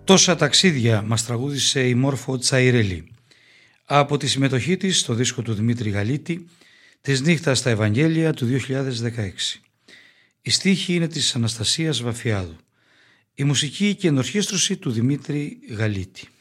Τόσα ταξίδια μας τραγούδισε η Μόρφο Τσαϊρέλη από τη συμμετοχή της στο δίσκο του Δημήτρη Γαλίτη «Της νύχτας στα Ευαγγέλια» του 2016. Η στίχη είναι της Αναστασίας Βαφιάδου. Η μουσική και ενορχήστρωση του Δημήτρη Γαλίτη.